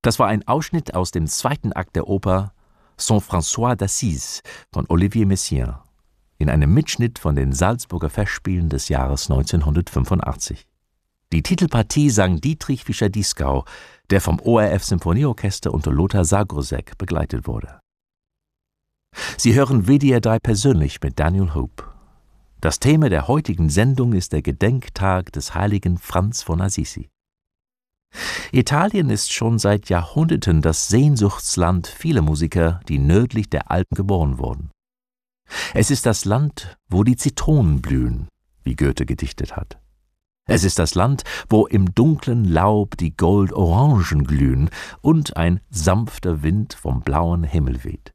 Das war ein Ausschnitt aus dem zweiten Akt der Oper Saint-François d'Assise von Olivier Messiaen in einem Mitschnitt von den Salzburger Festspielen des Jahres 1985. Die Titelpartie sang Dietrich Fischer-Dieskau, der vom ORF-Symphonieorchester unter Lothar Sargrosek begleitet wurde. Sie hören WDR 3 persönlich mit Daniel Hope. Das Thema der heutigen Sendung ist der Gedenktag des heiligen Franz von Assisi. Italien ist schon seit Jahrhunderten das Sehnsuchtsland vieler Musiker, die nördlich der Alpen geboren wurden. Es ist das Land, wo die Zitronen blühen, wie Goethe gedichtet hat. Es ist das Land, wo im dunklen Laub die Goldorangen glühen und ein sanfter Wind vom blauen Himmel weht.